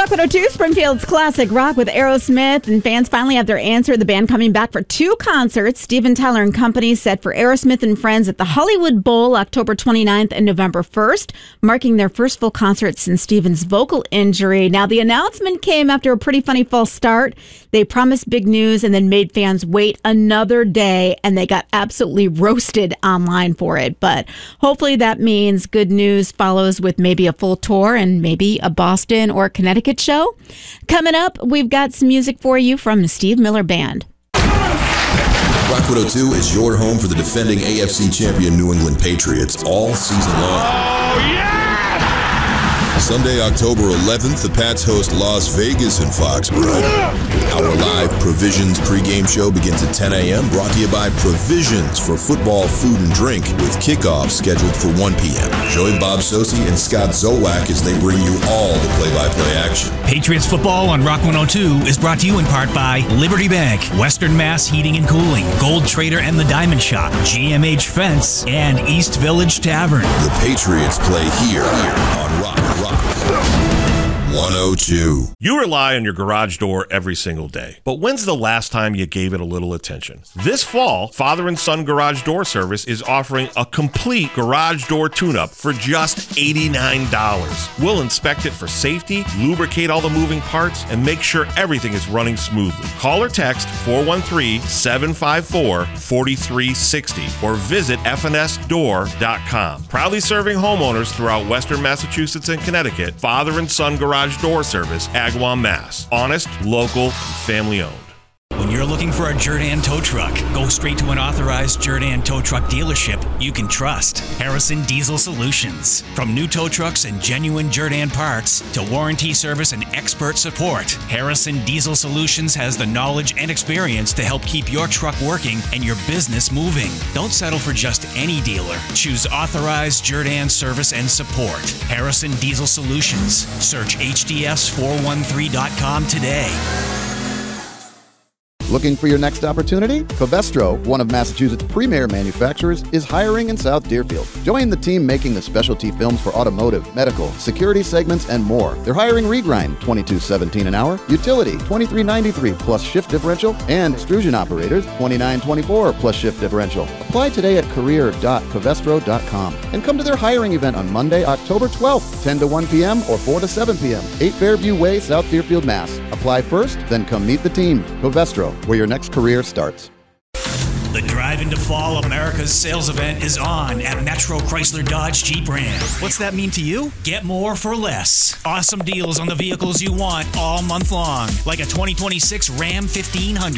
Rock 102, Springfield's classic rock with Aerosmith, and fans finally have their answer. The band coming back for 2 concerts. Steven Tyler and Company set for Aerosmith and Friends at the Hollywood Bowl October 29th and November 1st, marking their first full concert since Steven's vocal injury. Now, the announcement came after a pretty funny false start. They promised big news and then made fans wait another day, and they got absolutely roasted online for it. But hopefully that means good news follows with maybe a full tour and maybe a Boston or Connecticut show. Coming up, we've got some music for you from the Steve Miller Band. Rock 102 is your home for the defending AFC champion New England Patriots all season long. Oh, yeah! Sunday, October 11th, the Pats host Las Vegas in Foxborough. Our live Provisions pregame show begins at 10 a.m. Brought to you by Provisions for football, food, and drink, with kickoff scheduled for 1 p.m. Join Bob Sosi and Scott Zolak as they bring you all the play-by-play action. Patriots football on Rock 102 is brought to you in part by Liberty Bank, Western Mass Heating and Cooling, Gold Trader and the Diamond Shop, GMH Fence, and East Village Tavern. The Patriots play here on Rock 102. You rely on your garage door every single day, but when's the last time you gave it a little attention? This fall, Father and Son Garage Door Service is offering a complete garage door tune-up for just $89. We'll inspect it for safety, lubricate all the moving parts, and make sure everything is running smoothly. Call or text 413-754-4360 or visit fnsdoor.com. Proudly serving homeowners throughout Western Massachusetts and Connecticut, Father and Son Garage Door Service, Agawam, Mass. Honest, local, and family owned. When you're looking for a Jerdan tow truck, go straight to an authorized Jerdan tow truck dealership you can trust. Harrison Diesel Solutions. From new tow trucks and genuine Jerdan parts to warranty service and expert support, Harrison Diesel Solutions has the knowledge and experience to help keep your truck working and your business moving. Don't settle for just any dealer. Choose authorized Jerdan service and support. Harrison Diesel Solutions. Search HDS413.com today. Looking for your next opportunity? Covestro, one of Massachusetts' premier manufacturers, is hiring in South Deerfield. Join the team making the specialty films for automotive, medical, security segments, and more. They're hiring regrind, $22.17 an hour, utility, $23.93 plus shift differential, and extrusion operators, $29.24 plus shift differential. Apply today at career.covestro.com and come to their hiring event on Monday, October 12th, 10 to 1 p.m. or 4 to 7 p.m., 8 Fairview Way, South Deerfield, Mass. Apply first, then come meet the team. Covestro, where your next career starts. The Drive into Fall America's sales event is on at Metro Chrysler Dodge Jeep Ram. What's that mean to you? Get more for less. Awesome deals on the vehicles you want all month long, like a 2026 Ram 1500.